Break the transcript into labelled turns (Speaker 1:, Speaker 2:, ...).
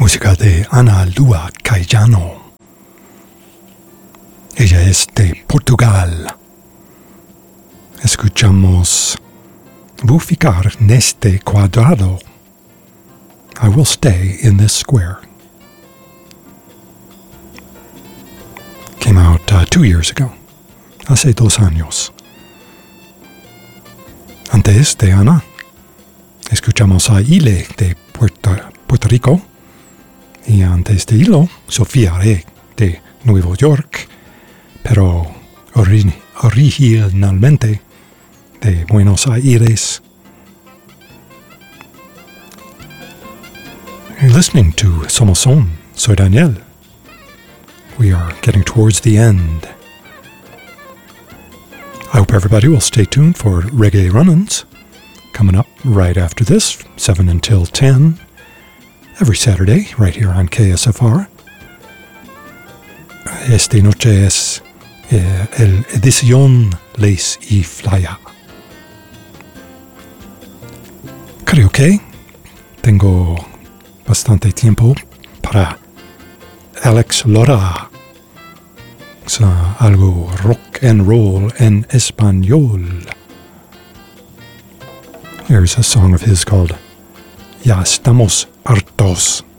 Speaker 1: Música de Ana Lua Cayano. Ella es de Portugal. Escuchamos Vou ficar neste quadrado. I will stay in this square. Came out 2 years ago. Hace 2 años. Antes de Ana, escuchamos a Ile de Puerto Rico. Y antes de Hilo, Sofía Rey de Nueva York, pero originalmente de Buenos Aires. You're listening to Somos Son. Soy Daniel. We are getting towards the end. I hope everybody will stay tuned for Reggae Run-Ins coming up right after this, 7 until 10. Every Saturday, right here on KSFR. Esta noche es el edición Les y Flya. Creo que tengo bastante tiempo para Alex Lora. Es algo rock and roll en español. Here's a song of his called Ya estamos hartos.